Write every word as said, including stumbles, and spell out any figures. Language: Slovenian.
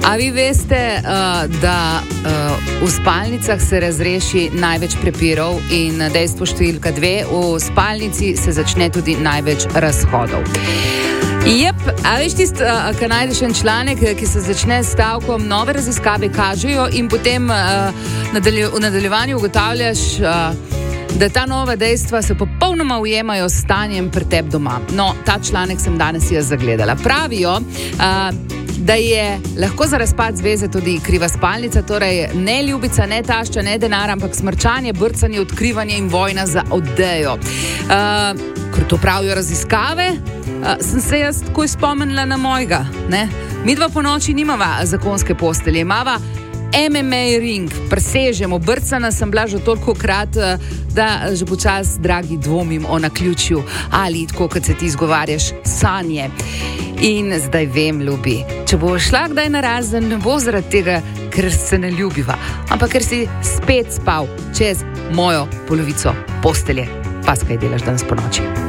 A vi veste, uh, da uh, v spalnicah se razreši največ prepirov in dejstvo številka dve, v spalnici se začne tudi največ razhodov. Jep, a veš tisto, ko najdeš en članek, ki se začne s stavkom nove raziskave kažejo in potem uh, nadalj v nadaljevanju ugotavljaš, uh, da ta nova dejstva se popolnoma ujemajo s stanjem pri tebi doma. No, ta članek sem danes jaz zagledala. Pravijo, uh, da je lahko za razpad zveze tudi kriva spalnica, torej ne ljubica, ne tašča, ne denar, ampak smrčanje, brcanje, odkrivanje in vojna za odejo. Uh, ker to pravijo raziskave, uh, sem se jaz takoj spomnila na mojega. Ne? Mi dva po noči nimava zakonske postelje, imava M M A ring, presežemo, brcana sem bila že toliko krat, da že počas, dragi, dvomim o naključju ali, tako kot se ti izgovarjaš, sanje. In zdaj vem, ljubi, če bo šla kdaj na razen, ne bo zaradi tega, ker se ne ljubiva, ampak ker si spet spal čez mojo polovico postelje. Pa skaj delaš danes po noči?